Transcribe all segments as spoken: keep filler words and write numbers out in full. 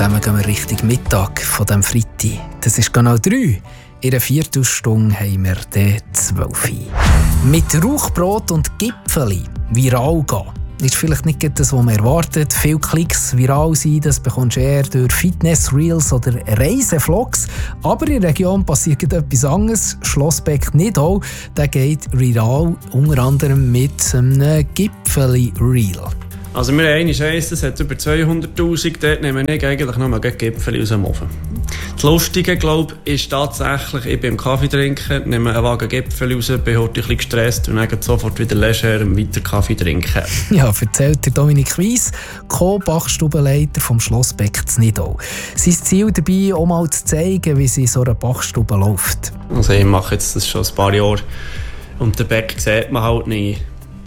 zusammen gehen wir Richtung Mittag von diesem Freitag. Das ist genau drei. In einer Viertelstunde haben wir den zwölf. Mit Rauchbrot und Gipfeli viral gehen. Ist vielleicht nicht das, was man erwartet. Viele Klicks viral sein, das bekommst du eher durch Fitness-Reels oder Reisevlogs. Aber in der Region passiert etwas anderes. Schlossbeck Nidau, der geht viral, unter anderem mit einem Gipfeli-Reel. Also wir haben einen Scheiß, das hat über zweihunderttausend, dort nehmen wir eigentlich nur Gipfeli aus dem Ofen. Das Lustige, glaube ich, ist tatsächlich, ich bin im Kaffee trinken, nehme einen Wagen Gipfeli raus, bin heute ein bisschen gestresst und dann sofort wieder leger weiter Kaffee trinken. Ja, erzählt der Dominik Weiss, Co-Bachstubenleiter vom Schlossbeck zu Nidau. Sein Ziel dabei, auch mal zu zeigen, wie sie in so einer Bachstube läuft. Also ich mache jetzt das schon ein paar Jahre und den Beck sieht man halt nicht.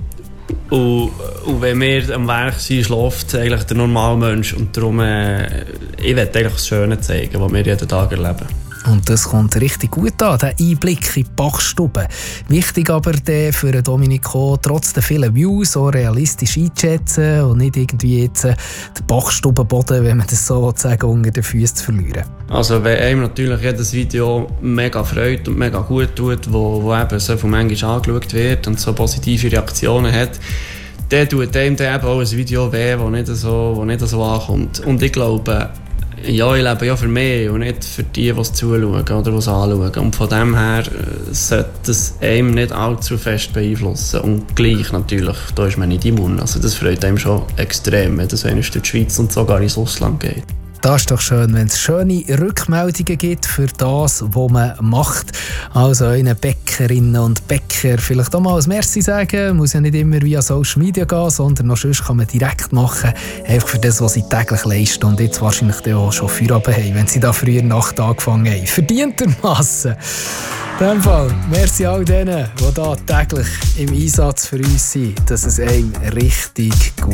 Und, und wenn wir am Werk sind, schläft eigentlich der normale Mensch. Und darum, äh, ich möchte eigentlich das Schöne zeigen, was wir jeden Tag erleben. Und das kommt richtig gut an, der Einblick in die Bachstube. Wichtig aber der für Dominico, trotz der vielen Views so realistisch einzuschätzen und nicht irgendwie jetzt den Bachstubenboden, wenn man das so sagen, unter den Füßen zu verlieren. Also wenn einem natürlich jedes Video mega freut und mega gut tut, wo, wo eben so viel manchmal angeschaut wird und so positive Reaktionen hat, dann tut einem dann eben auch ein Video weh, das nicht so, wo nicht so ankommt. Und ich glaube, ja, ich lebe ja für mich und nicht für die, die es zuschauen oder die es anschauen. Und von dem her sollte es einem nicht allzu fest beeinflussen. Und gleich natürlich, da ist man nicht immun. Also das freut einem schon extrem, wenn es durch die Schweiz und sogar ins Ausland geht. Das ist doch schön, wenn es schöne Rückmeldungen gibt für das, was man macht. Also euren Bäckerinnen und Bäcker vielleicht auch mal ein Merci sagen. Muss ja nicht immer via Social Media gehen, sondern noch sonst kann man direkt machen. Einfach für das, was sie täglich leisten. Und jetzt wahrscheinlich auch schon Feierabend haben, wenn sie da früher Nacht angefangen haben. Verdientermassen. In dem Fall, merci all denen, die da täglich im Einsatz für uns sind, dass es einem richtig gut